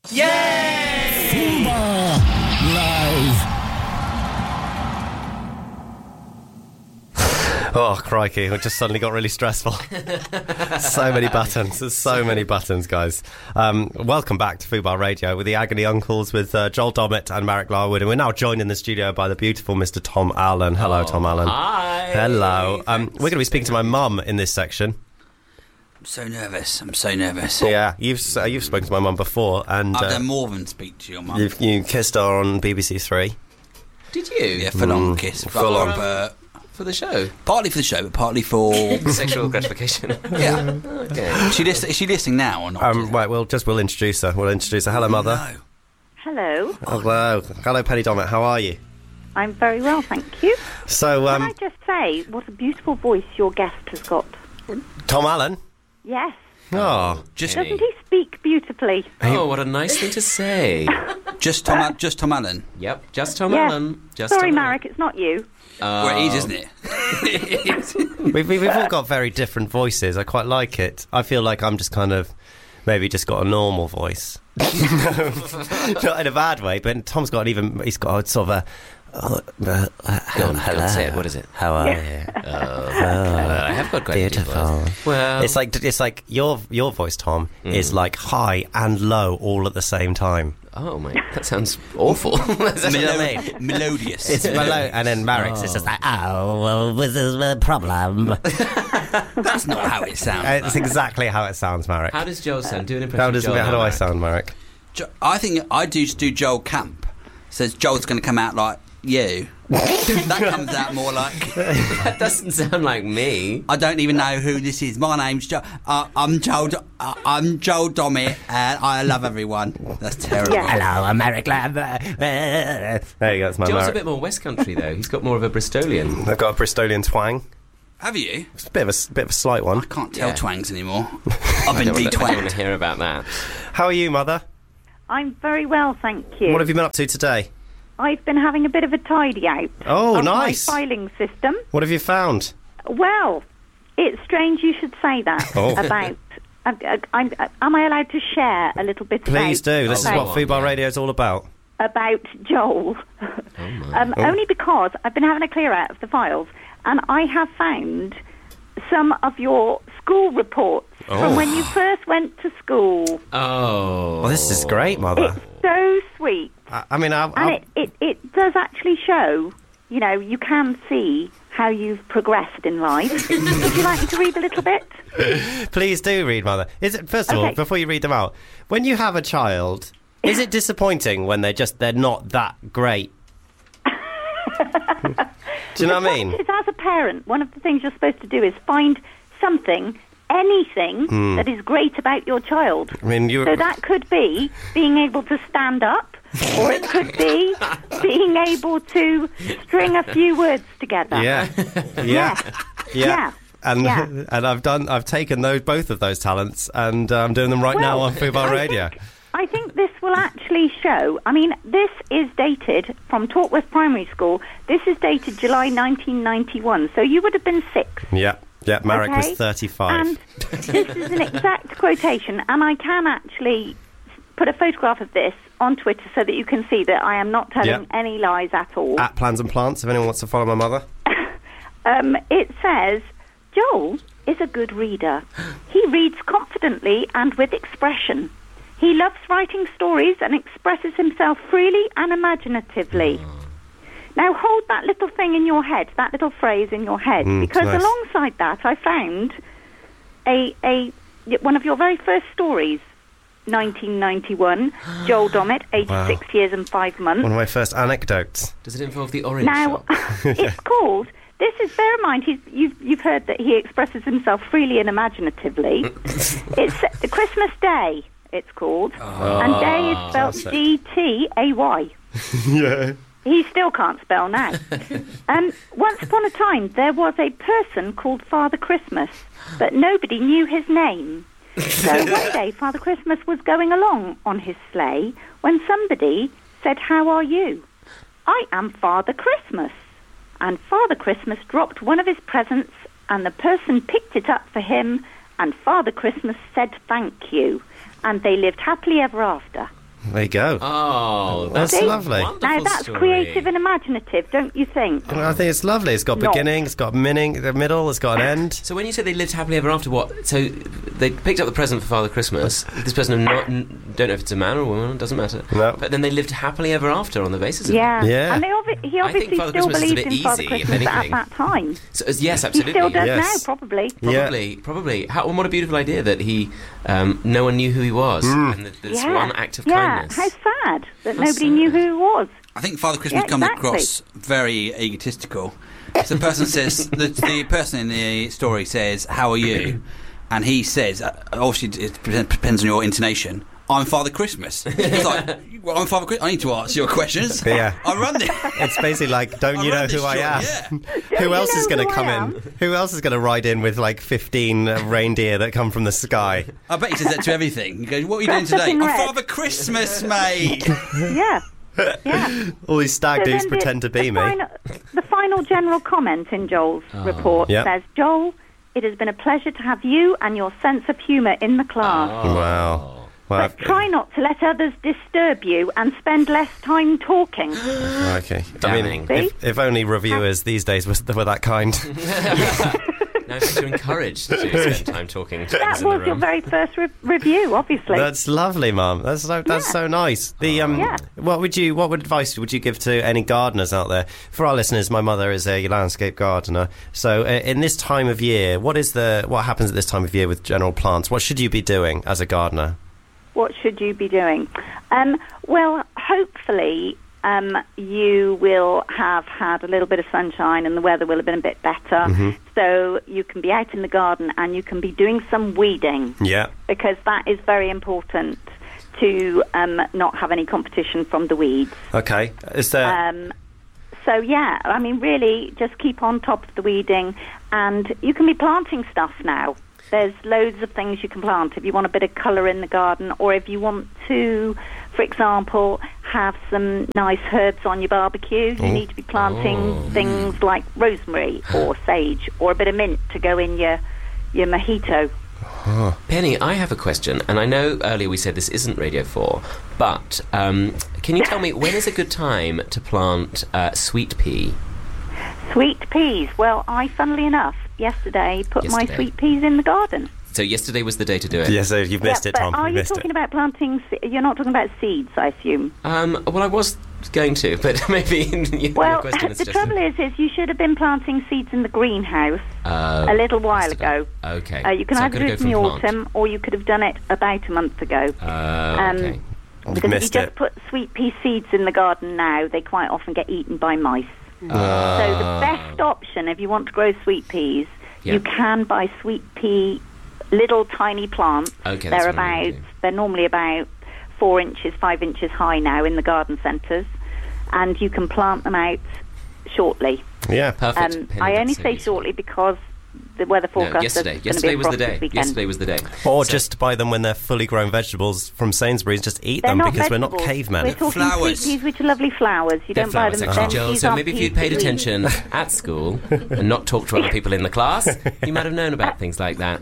Yay! Fubar Live. Oh, crikey, it just suddenly got really stressful. So many buttons. There's so many buttons, guys. Welcome back to Fubar Radio with the Agony Uncles with Joel Dommett and Marek Larwood. And we're now joined in the studio by the beautiful Mr. Tom Allen. Hello, Tom Allen. Hi. Hello. We're going to be speaking to my mum in this section. I'm so nervous. Yeah, you've spoken to my mum before. And I've done more than speak to your mum. You kissed her on BBC Three. Did you? Yeah, full-on kiss. Full-on. For the show? Partly for the show, but partly for... Sexual gratification. Yeah. Okay. Is she listening now or not? Right, we'll introduce her. Hello, Mother. No. Hello. Hello, Penny Dommett. How are you? I'm very well, thank you. So, Can I just say what a beautiful voice your guest has got? Tom Allen? Yes. Oh. Doesn't he speak beautifully? Oh, what a nice thing to say. Just Tom Allen. Yep, just Tom Yes. Allen. Sorry, Marek, it's not you. Well, it is, isn't it? We've all got very different voices. I quite like it. I feel like I'm just kind of maybe just got a normal voice. Not in a bad way, but Tom's got he's got a sort of a... hello. Say it. What is it? How are you? I have got quite Beautiful. Well, It's like your voice, Tom, is like high and low all at the same time. oh my, that sounds awful. You know what I mean? Melodious. It's mellow, and then Marek's is just like, oh, well, this is the problem. That's not how it sounds. It's exactly how it sounds, Marek. How does Joel sound? Do an impression of Joel. How do I Marek. sound, Marek? I think I do Joel Camp. Says Joel's going to come out like you. That comes out more like... That doesn't sound like me. I don't even know who this is. My name's Joel. I'm Joel Dommett, and I love everyone. That's terrible. Yeah. Hello, Marek Lambert. There you go, that's my Joel's Marek. a bit more West Country, though. He's got more of a Bristolian. I've got a Bristolian twang. Have you? It's a bit of a slight one. I can't tell Yeah. twangs anymore. I've I been don't want to de-twanged. hear about that. How are you, Mother? I'm very well, thank you. What have you been up to today? I've been having a bit of a tidy out Oh, of nice. my filing system. What have you found? Well, it's strange you should say that Oh. about... am I allowed to share a little bit Please do. This is about, what Fubar Radio is all about. about Joel? Only because I've been having a clear out of the files, and I have found some of your school reports from when you first went to school. Oh. Well, this is great, Mother. It's so sweet. I mean, And it does actually show, you know, you can see how you've progressed in life. Would you like me to read a little bit? please do read, Mother. Is it first of all, Okay. before you read them out, when you have a child, is it disappointing when they're not that great? Do you know what I mean? It's as a parent, one of the things you're supposed to do is find something, anything, that is great about your child. I mean, So that could be being able to stand up, or it could be being able to string a few words together. yeah. Yeah. And Yeah. and I've taken both of those talents, and I'm doing them right now Well, on Fubar I Radio. I think this will actually show. I mean, this is dated from Tortworth Primary School. This is dated July 1991. So you would have been 6. Yeah, Marek was Okay. 35. And this is an exact quotation, and I can actually put a photograph of this on Twitter so that you can see that I am not telling Yeah. any lies at all. At Plans and Plants, if anyone wants to follow my mother. It says, Joel is a good reader. He reads confidently and with expression. He loves writing stories and expresses himself freely and imaginatively. Now hold that little thing in your head, that little phrase in your head, because nice. alongside that I found one of your very first stories, 1991, Joel Dommett, 86 years and 5 months. One of my first anecdotes. Does it involve the orange Now, shop? it's called... This is, bear in mind, you've heard that he expresses himself freely and imaginatively. It's Christmas Day, it's called. And day is spelled that's it. D-T-A-Y. Yeah. He still can't spell now. Once upon a time, there was a person called Father Christmas, but nobody knew his name. So one day, Father Christmas was going along on his sleigh when somebody said, "How are you?" "I am Father Christmas." And Father Christmas dropped one of his presents, and the person picked it up for him, and Father Christmas said thank you. And they lived happily ever after. There you go. Oh, That's See? lovely. Wonderful Now that's story. creative and imaginative, don't you think? I think it's lovely. It's got Not. beginning, it's got the middle, it's got an end. So when you say they lived happily ever after, what? So they picked up the present for Father Christmas. This person, don't know if it's a man or a woman, doesn't matter. No. But then they lived happily ever after on the basis of Yeah. Yeah. And he I think obviously Father still Christmas is a believed bit in Father easy, if Christmas at anything. that time. So, yes, He absolutely. still does Yes. now, probably. Probably. And what a beautiful idea that he, no one knew who he was, and that there's one act of kindness. How sad that How nobody sad. knew who he was. I think Father Christmas Yeah, comes exactly. across very egotistical. So the person says, the person in the story says, "How are you?" And he says, obviously it depends on your intonation, "I'm Father Christmas." It's like, well, I'm Father Christmas. I need to ask your questions. Yeah. I run this. It's basically like, don't you know run this who I am? job, Don't Who you else is know going to who come I in? am? Who else is going to ride in with like 15 reindeer that come from the sky? I bet he says that to everything. He goes, "What are you doing Dressed up today?" in "I'm red." Father Christmas, mate." Yeah. Yeah. All these stag So dudes then pretend to be me. The final general comment in Joel's report Yep. says, "Joel, it has been a pleasure to have you and your sense of humour in the class. Wow. Well, But try not to let others disturb you and spend less time talking." okay. I Damning. mean, if only reviewers these days were that kind. Now, in fact, you're encouraged to spend time talking to That others in the was your room. very first review, obviously. That's lovely, Mum. That's so nice. The Yeah. what advice would you give to any gardeners out there? For our listeners, my mother is a landscape gardener. So in this time of year, what happens at this time of year with general plants? What should you be doing as a gardener? What should you be doing? Well, hopefully you will have had a little bit of sunshine and the weather will have been a bit better. So you can be out in the garden and you can be doing some weeding, Yeah. because that is very important to not have any competition from the weeds. Okay. Is there? So, yeah, I mean, really just keep on top of the weeding, and you can be planting stuff now. There's loads of things you can plant if you want a bit of colour in the garden, or if you want to, for example, have some nice herbs on your barbecue. You need to be planting things like rosemary or sage or a bit of mint to go in your mojito. Penny, I have a question, and I know earlier we said this isn't Radio 4, but can you tell me when is a good time to plant sweet pea? Sweet peas. Well, I, funnily enough, yesterday put my Yesterday. sweet peas in the garden. So yesterday was the day to do it. Yes, you've missed yeah, it, but Tom. are You've you missed talking it. about planting? You're not talking about seeds, I assume. Well, I was going to, but maybe your Well, question is the just... trouble is you should have been planting seeds in the greenhouse a little while ago. Okay. You can So I've either got do to it go in the from plant. autumn, or you could have done it about a month ago. Okay. I've Because if you missed just it. put sweet pea seeds in the garden now, they quite often get eaten by mice. So the best option, if you want to grow sweet peas, Yeah. you can buy sweet pea little tiny plants. Okay, that's they're what I'm gonna do. they're normally about 4 inches, 5 inches high now in the garden centres, and you can plant them out shortly. Yeah. Perfect. Penny, I that's only so say useful. shortly because the weather No, forecast yesterday. says it's Yesterday going was to the be a frost day. this weekend. Yesterday was the day. Or So- just buy them when they're fully grown vegetables from Sainsbury's. Just eat They're them not because we're not vegetables. cavemen. We're talking Flowers. sweet peas, which are lovely flowers. You They're don't buy flowers, them. actually, then Joel. these So aren't maybe if peas you'd paid to eat. attention at school and not talked to other people in the class, you might have known about things like that.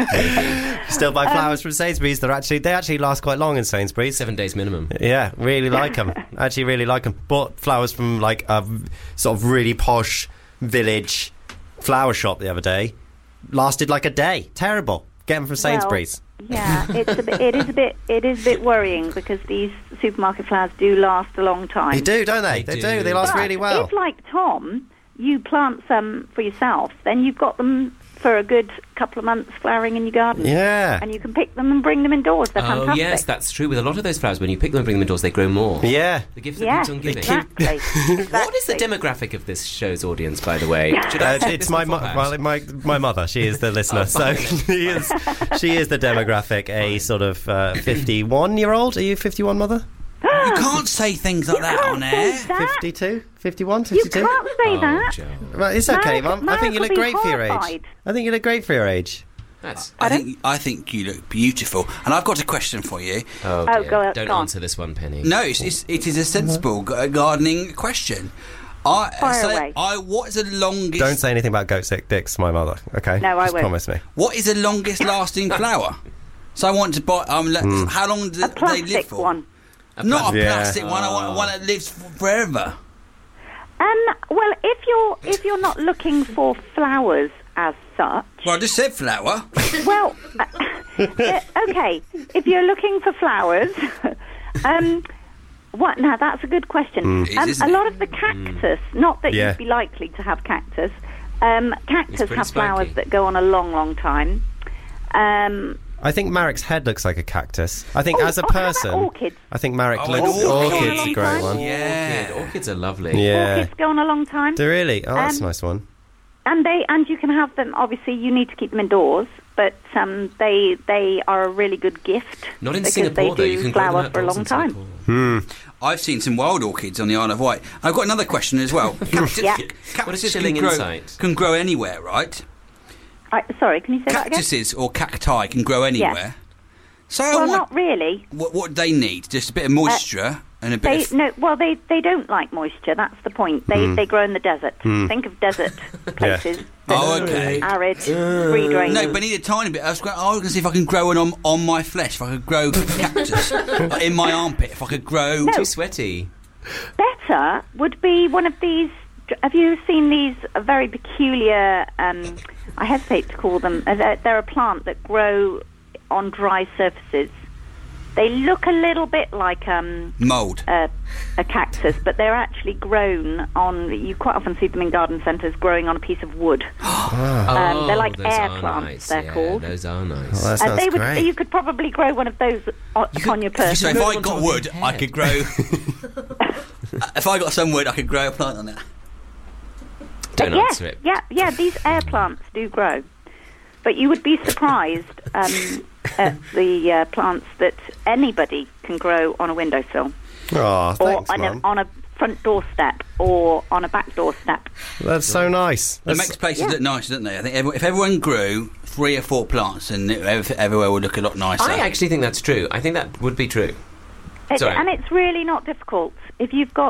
Maybe. Still buy flowers from Sainsbury's. They actually last quite long in Sainsbury's. 7 days minimum. Yeah, really like them. Actually, really like them. Bought flowers from like a sort of really posh village flower shop the other day. Lasted like a day. Terrible. Get them from Sainsbury's. Yeah, it is a bit worrying because these supermarket flowers do last a long time. They do, don't they? They They do. do. They last But really well. if, like Tom, you plant some for yourself, then you've got them for a good couple of months flowering in your garden. Yeah. And you can pick them and bring them indoors. They're Oh, fantastic. yes, that's true. With a lot of those flowers, when you pick them and bring them indoors, they grow more. Yeah. The gift that Yes, keeps on giving. exactly. What is the demographic of this show's audience, by the way? Should I check It's this my, before, perhaps? my mother. She is the listener. So she is the demographic. A sort of 51-year-old. Are you 51, mother? You can't say things like that on air. 52? 51? You 52? can't say Oh, that. Joel. Right, it's okay, Mark- Mum. I think you Mark look will be great for your age. horrified. I think you look great for your age. That's... I think you look beautiful. And I've got a question for you. Oh, Oh, dear. go Don't on. answer this one, Penny. No, it is a sensible gardening question. Fire away. What is the longest? Don't say anything about goat sick dicks to my mother, okay? No, I Just won't. promise me. What is the longest lasting flower? So I want to buy. How long do A they live plastic for? one. Not a Yeah. plastic one. I want one that lives forever. Well, if you're not looking for flowers as such, Well, I just said flower. well, okay. If you're looking for flowers, what? Now that's a good question. It is, isn't A it? lot of the cactus, not that Yeah. you'd be likely to have cactus. Cactus pretty have flowers spiky. that go on a long, long time. I think Marek's head looks like a cactus. I think Oh, as a how about person, orchids? I think Marek Oh, looks. orchids. Orchids a great one. Yeah. Orchids are lovely. Yeah. Orchids go on a long time. Do really? Oh, that's a Um, nice one. And you can have them. Obviously, you need to keep them indoors, but they are a really good gift. Not in because Singapore, they though. do You can grow them flower for a outdoors long in time. Singapore. I've seen some wild orchids on the Isle of Wight. I've got another question as well. Cactus, Yeah. What a cactus chilling can grow, insight. can grow anywhere, right? Sorry, can you say that again? Cactuses or cacti can grow anywhere. So Well, not really. what do they need? Just a bit of moisture and a bit of... They don't like moisture. That's the point. They grow in the desert. Think of desert places. Oh, okay. Arid, free drainage. No, but I need a tiny bit. I was going to see if I can grow one on my flesh. If I could grow cactus like in my armpit. If I could grow... No. Too sweaty. Better would be one of these. Have you seen these very peculiar? I hesitate to call them. They're a plant that grow on dry surfaces. They look a little bit like Mould. a cactus, but they're actually grown on. You quite often see them in garden centres growing on a piece of wood. They're like those air are plants. nice. They're Yeah, called. Those are nice. Oh, that sounds great. You could probably grow one of those on your person. So if grow I on got top of wood, your I head. could grow... if I got some wood, I could grow a plant on it. Don't yes, answer it. yeah, these air plants do grow. But you would be surprised at the plants that anybody can grow on a windowsill, Oh, or thanks, on Mum. a front doorstep, or on a back doorstep. That's so nice. It That's- makes places look nicer, doesn't they? I think if everyone grew 3 or 4 plants, and everywhere would look a lot nicer. I actually think that's true. I think that would be true. Sorry. And it's really not difficult. If you've got